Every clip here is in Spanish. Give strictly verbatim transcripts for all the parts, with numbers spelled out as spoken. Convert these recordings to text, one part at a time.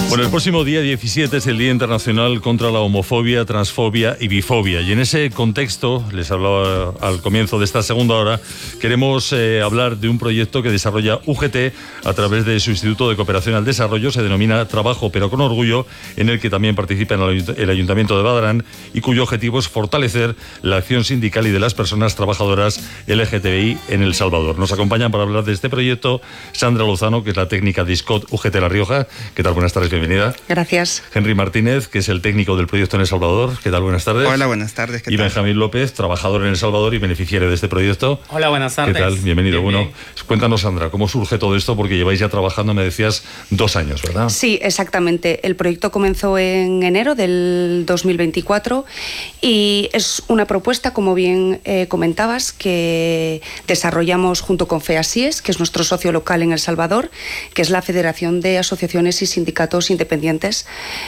Bueno, el próximo día diecisiete es el Día Internacional contra la Homofobia, Transfobia y Bifobia. Y en ese contexto, les hablaba al comienzo de esta segunda hora, queremos eh, hablar de un proyecto que desarrolla U G T a través de su Instituto de Cooperación al Desarrollo. Se denomina Trabajo pero con Orgullo, en el que también participa el Ayuntamiento de Badalán y cuyo objetivo es fortalecer la acción sindical y de las personas trabajadoras L G T B I en El Salvador. Nos acompañan para hablar de este proyecto Sandra Lozano, que es la técnica de ISCOT U G T La Rioja. ¿Qué tal? Buenas tardes, bienvenida. Gracias. Henry Martínez, que es el técnico del proyecto en El Salvador. ¿Qué tal? Buenas tardes. Hola, buenas tardes. ¿Qué y tal? Benjamín López, trabajador en El Salvador y beneficiario de este proyecto. Hola, buenas tardes. ¿Qué tal? Bienvenido. Bien, bueno, bien. Cuéntanos, Sandra, ¿cómo surge todo esto? Porque lleváis ya trabajando, me decías, dos años, ¿verdad? Sí, exactamente. El proyecto comenzó en enero del dos mil veinticuatro y es una propuesta, como bien eh, comentabas, que desarrollamos junto con FEASIES, que es nuestro socio local en El Salvador, que es la Federación de Asociaciones y Sindicatos Independientes.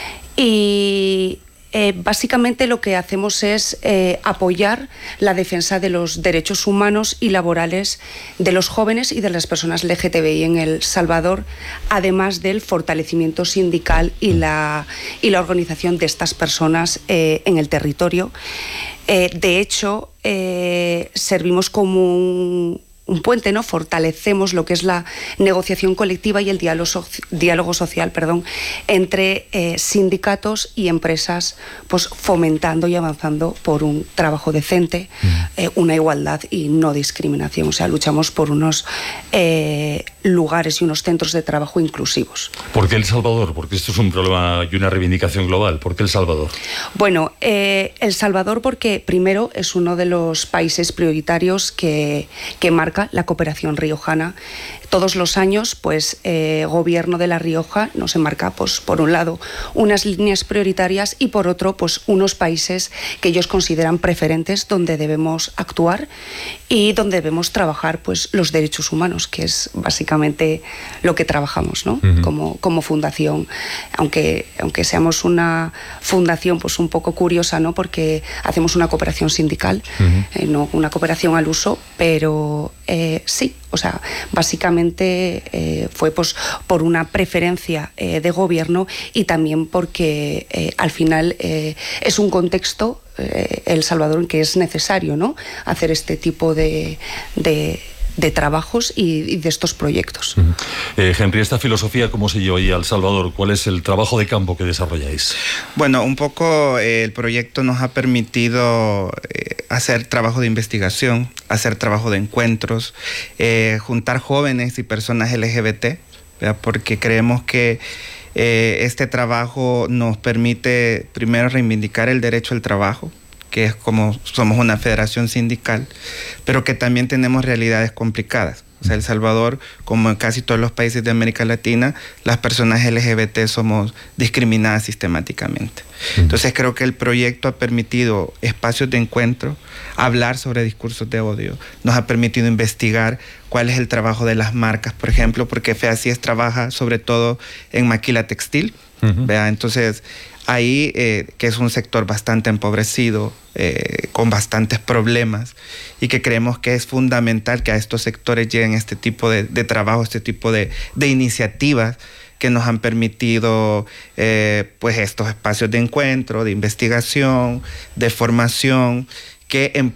Y eh, básicamente lo que hacemos es eh, apoyar la defensa de los derechos humanos y laborales de los jóvenes y de las personas L G T B I en El Salvador, además del fortalecimiento sindical y la, y la organización de estas personas eh, en el territorio. Eh, de hecho, eh, servimos como un... un puente, ¿no? Fortalecemos lo que es la negociación colectiva y el diálogo, so diálogo social, perdón, entre eh, sindicatos y empresas, pues fomentando y avanzando por un trabajo decente, mm. eh, una igualdad y no discriminación. O sea, luchamos por unos eh, lugares y unos centros de trabajo inclusivos. ¿Por qué El Salvador? Porque esto es un problema y una reivindicación global. ¿Por qué El Salvador? Bueno, eh, El Salvador porque primero es uno de los países prioritarios que, que marca la cooperación riojana. Todos los años, pues, eh, Gobierno de La Rioja nos enmarca, pues, por un lado, unas líneas prioritarias y por otro, pues, unos países que ellos consideran preferentes donde debemos actuar y donde debemos trabajar, pues, los derechos humanos, que es básicamente lo que trabajamos, ¿no? Uh-huh. como, como fundación, aunque, aunque seamos una fundación, pues, un poco curiosa, ¿no? Porque hacemos una cooperación sindical, uh-huh. eh, no una cooperación al uso, pero eh, sí, o sea, básicamente eh, fue pues, por una preferencia eh, de gobierno y también porque eh, al final eh, es un contexto, eh, El Salvador, en que es necesario, ¿no? Hacer este tipo de... de de trabajos y, y de estos proyectos. Uh-huh. eh, Henry, esta filosofía, ¿cómo se lleva ahí a El Salvador? ¿Cuál es el trabajo de campo que desarrolláis? Bueno, un poco eh, el proyecto nos ha permitido eh, hacer trabajo de investigación, hacer trabajo de encuentros, eh, juntar jóvenes y personas L G B T, ¿verdad? Porque creemos que eh, este trabajo nos permite primero reivindicar el derecho al trabajo, que es como somos una federación sindical, pero que también tenemos realidades complicadas. O sea, El Salvador, como en casi todos los países de América Latina, las personas L G B T somos discriminadas sistemáticamente. Entonces creo que el proyecto ha permitido espacios de encuentro, hablar sobre discursos de odio, nos ha permitido investigar cuál es el trabajo de las marcas, por ejemplo, porque FEASIES trabaja sobre todo en maquila textil, uh-huh. ¿vea? Entonces ahí, eh, que es un sector bastante empobrecido, eh, con bastantes problemas, y que creemos que es fundamental que a estos sectores lleguen este tipo de, de trabajo, este tipo de, de iniciativas que nos han permitido eh, pues estos espacios de encuentro, de investigación, de formación, que en